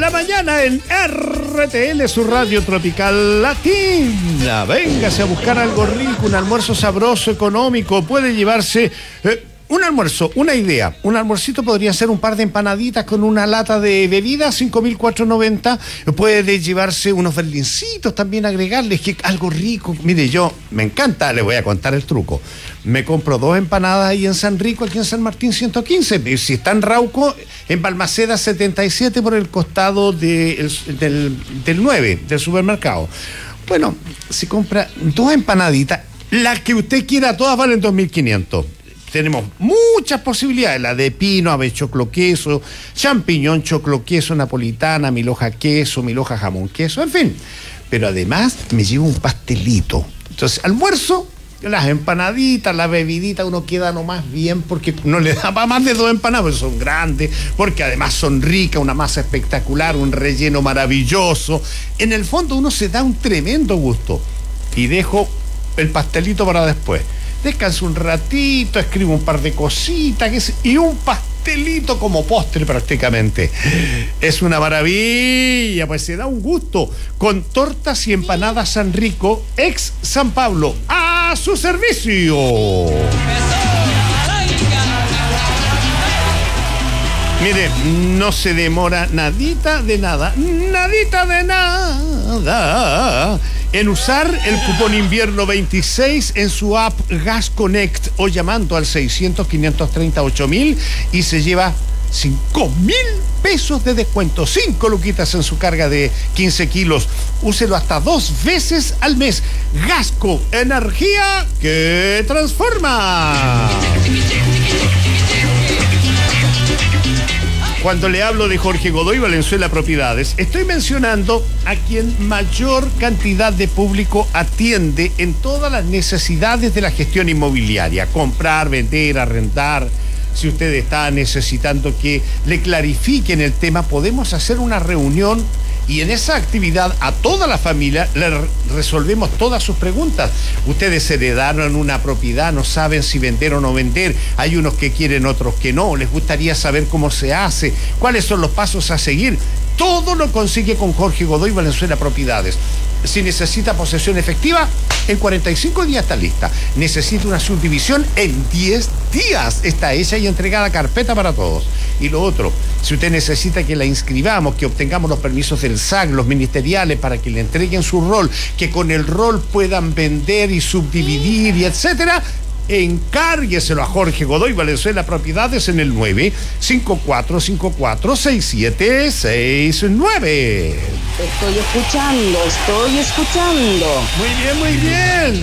la mañana en RTL, su radio tropical latina. Véngase a buscar algo rico, un almuerzo sabroso, económico. Puede llevarse un almuerzo, una idea. Un almuercito podría ser un par de empanaditas con una lata de bebida, 5.490. Puede llevarse unos berlincitos también, agregarles que algo rico. Mire, yo me encanta, le voy a contar el truco. Me compro 2 empanadas ahí en San Rico, aquí en San Martín 115. Si está en Rauco, en Balmaceda 77 por el costado del 9, del supermercado. Bueno, si compra 2 empanaditas, las que usted quiera, todas valen 2.500. Tenemos muchas posibilidades, la de pino, ave choclo queso, champiñón choclo queso, napolitana, mil hoja queso, mil hoja jamón queso, en fin. Pero además me llevo un pastelito. Entonces, almuerzo, las empanaditas, la bebidita, uno queda nomás bien porque no le da para más de 2 empanadas, porque son grandes, porque además son ricas, una masa espectacular, un relleno maravilloso. En el fondo uno se da un tremendo gusto. Y dejo el pastelito para después. Descanso un ratito, escribo un par de cositas y un pastelito como postre prácticamente. Es una maravilla, pues se da un gusto. Con tortas y empanadas San Rico, ex San Pablo, a su servicio. Mire, no se demora nadita de nada en usar el cupón invierno 26 en su app Gas Connect o llamando al 600-530-8000 y se lleva 5.000 pesos de descuento, 5 luquitas en su carga de 15 kilos. Úselo hasta 2 veces al mes. Gasco, energía que transforma. Cuando le hablo de Jorge Godoy Valenzuela Propiedades, estoy mencionando a quien mayor cantidad de público atiende en todas las necesidades de la gestión inmobiliaria. Comprar, vender, arrendar. Si usted está necesitando que le clarifiquen el tema, podemos hacer una reunión y en esa actividad a toda la familia le resolvemos todas sus preguntas. Ustedes heredaron una propiedad, no saben si vender o no vender, hay unos que quieren, otros que no, les gustaría saber cómo se hace, cuáles son los pasos a seguir. Todo lo consigue con Jorge Godoy Valenzuela Propiedades. Si necesita posesión efectiva, en 45 días está lista. Necesita una subdivisión, en 10 días está hecha y entregada, carpeta para todos. Y lo otro, si usted necesita que la inscribamos, que obtengamos los permisos del SAC, los ministeriales, para que le entreguen su rol, que con el rol puedan vender y subdividir y etcétera, encárgueselo a Jorge Godoy Valenzuela Propiedades en el 954546769. Estoy escuchando. Muy bien.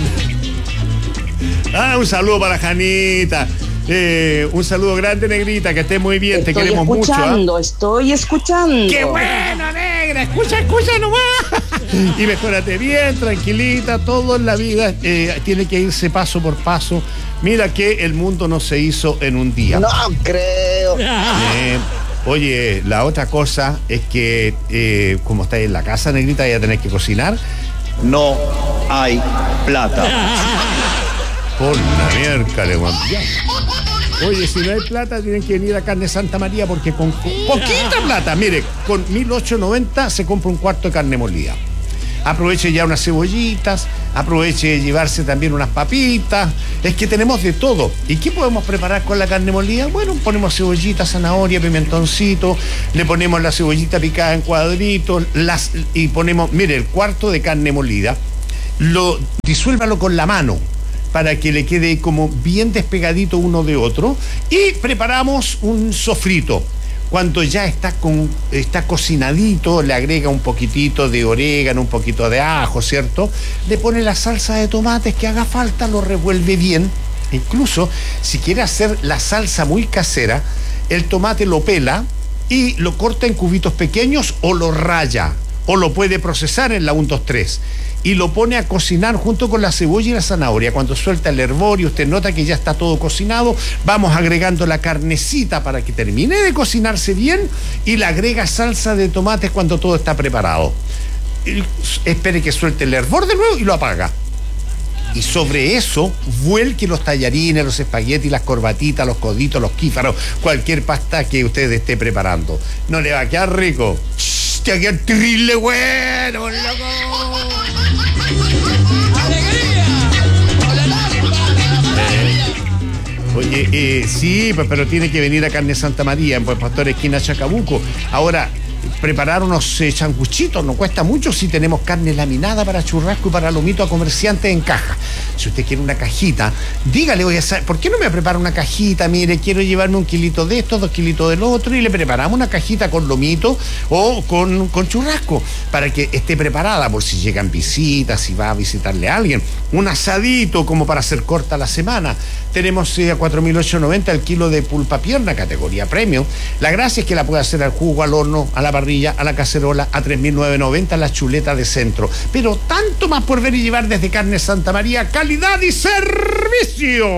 Un saludo para Janita. Un saludo grande, negrita, que esté muy bien. Te queremos mucho. Estoy escuchando. ¡Qué bueno, negra! Escucha nomás. Y mejórate bien, tranquilita. Todo en la vida tiene que irse paso por paso. Mira que el mundo no se hizo en un día. No creo. Oye, la otra cosa es que como estáis en la casa, negrita, ya tenés que cocinar. No hay plata. Por la miércoles, Juan. Oye, si no hay plata, tienen que venir a Carne Santa María, porque con poquita plata, mire, con 1.890 se compra un cuarto de carne molida. Aproveche ya unas cebollitas, aproveche de llevarse también unas papitas. Es que tenemos de todo. ¿Y qué podemos preparar con la carne molida? Bueno, ponemos cebollita, zanahoria, pimentoncito, le ponemos la cebollita picada en cuadritos, y ponemos, mire, el cuarto de carne molida, disuélvalo con la mano, para que le quede como bien despegadito uno de otro, y preparamos un sofrito. Cuando ya está cocinadito, le agrega un poquitito de orégano, un poquito de ajo, ¿cierto? Le pone la salsa de tomates que haga falta, lo revuelve bien. Incluso, si quiere hacer la salsa muy casera, el tomate lo pela y lo corta en cubitos pequeños o lo raya, o lo puede procesar en la 1-2-3. Y lo pone a cocinar junto con la cebolla y la zanahoria. Cuando suelta el hervor y usted nota que ya está todo cocinado, vamos agregando la carnecita para que termine de cocinarse bien y le agrega salsa de tomates cuando todo está preparado. Espere que suelte el hervor de nuevo y lo apaga. Y sobre eso vuelque los tallarines, los espaguetis, las corbatitas, los coditos, los quífaros, cualquier pasta que usted esté preparando. ¿No le va a quedar rico? ¡Hostia, qué terrible bueno, loco! Oye, sí, pues, pero tiene que venir a Carne Santa María, en Buen Pastor, esquina Chacabuco. Ahora, preparar unos sanguchitos no cuesta mucho si tenemos carne laminada para churrasco y para lomito a comerciantes en caja. Si usted quiere una cajita, dígale, oye, ¿por qué no me prepara una cajita? Mire, quiero llevarme 1 kilito de esto, 2 kilitos del otro, y le preparamos una cajita con lomito o con churrasco, para que esté preparada por si llegan visitas, si va a visitarle a alguien. Un asadito como para hacer corta la semana. Tenemos a 4.890 el kilo de pulpa pierna, categoría premium. La gracia es que la puede hacer al jugo, al horno, a la parrilla, a la cacerola, a 3.990 la chuleta de centro. Pero tanto más por ver y llevar desde Carne Santa María, calidad y servicio.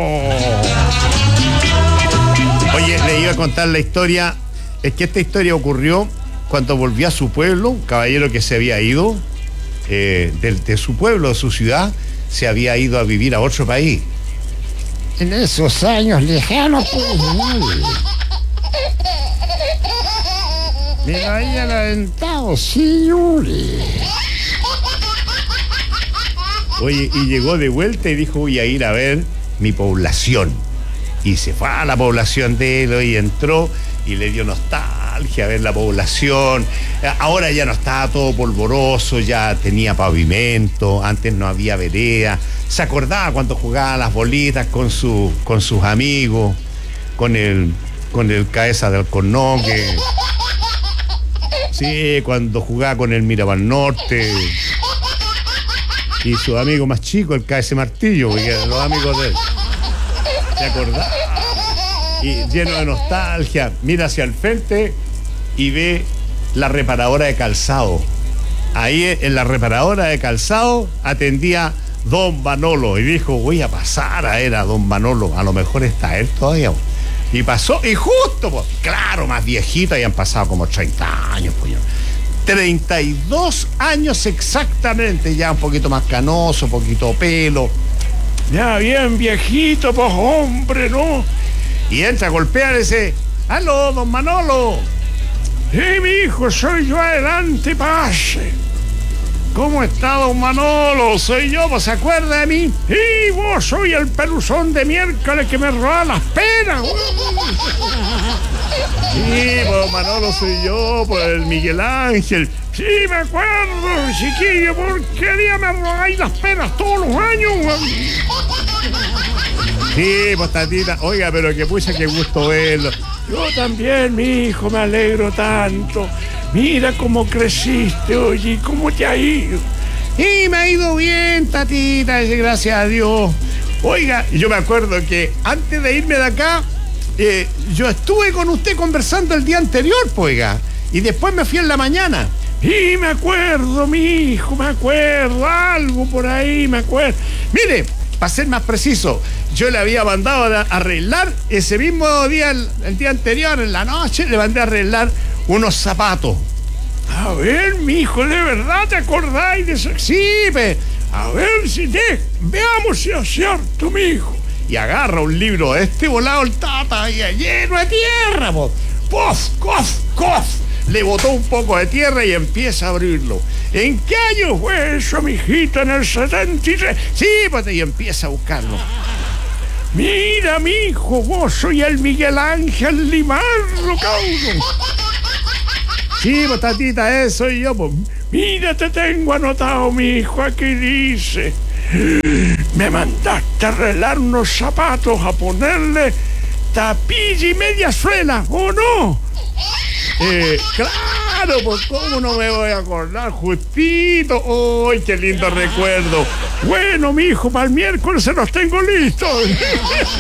Oye, le iba a contar la historia. Es que esta historia ocurrió cuando volvió a su pueblo, un caballero que se había ido de su pueblo, de su ciudad, se había ido a vivir a otro país. En esos años lejanos, pues, me lo habían aventado, señores. Oye, y llegó de vuelta y dijo, voy a ir a ver mi población. Y se fue a la población de él y entró y le dio nostalgia ver la población. Ahora ya no estaba todo polvoroso, ya tenía pavimento, antes no había vereda. Se acordaba cuando jugaba las bolitas con sus amigos, con el cabeza del Alcornoque. Sí, cuando jugaba con el Mirabal Norte. Y su amigo más chico, el KS Martillo, porque eran los amigos de él. ¿Se acordaba? Y lleno de nostalgia, mira hacia el frente y ve la reparadora de calzado. Ahí en la reparadora de calzado atendía don Manolo y dijo, voy a pasar a ver a don Manolo, a lo mejor está él todavía. Y pasó, y justo, pues, claro, más viejito, habían pasado como 30 años, pues, 32 años exactamente, ya un poquito más canoso, poquito pelo. Ya bien viejito, pues, hombre, ¿no? Y entra a golpear ese, ¡aló, don Manolo! Sí, mi hijo, soy yo, adelante, pase. ¿Cómo está, don Manolo? Soy yo, pues, ¿se acuerda de mí? Sí, vos soy el peluzón de miércoles que me robaba las penas. Sí, pues, Manolo, soy yo, pues, el Miguel Ángel. Sí, me acuerdo, chiquillo, ¿por qué día me robáis las penas todos los años? Sí, pues, tatita, oiga, pero que pucha, qué gusto verlo. Yo también, mi hijo, me alegro tanto. Mira cómo creciste, oye, ¿cómo te ha ido? Y me ha ido bien, tatita, gracias a Dios. Oiga, yo me acuerdo que antes de irme de acá, yo estuve con usted conversando el día anterior, pues, oiga, y después me fui en la mañana. Y me acuerdo, mi hijo, me acuerdo, algo por ahí, me acuerdo. Mire, para ser más preciso, yo le había mandado a arreglar ese mismo día, el día anterior, en la noche, le mandé a arreglar unos zapatos. A ver, mi hijo, ¿de verdad te acordáis de eso? Sí, a ver si veamos si es cierto, mi hijo. Y agarra un libro volado el tata, y lleno de tierra, ¡pof, cof, cof! Le botó un poco de tierra y empieza a abrirlo. ¿En qué año fue eso, mijito? ¿En el 73? Sí, pues, y empieza a buscarlo. Mira, mijo, vos soy el Miguel Ángel Limarro, cabrón. Sí, pues, tatita, eso soy yo, pues. Mira, te tengo anotado, mi hijo, aquí dice. Me mandaste a arreglar unos zapatos, a ponerle tapilla y media suela, ¿o no? Claro, pues cómo no me voy a acordar, justito. ¡Ay, qué lindo recuerdo! Bueno, mi hijo, para el miércoles se los tengo listos.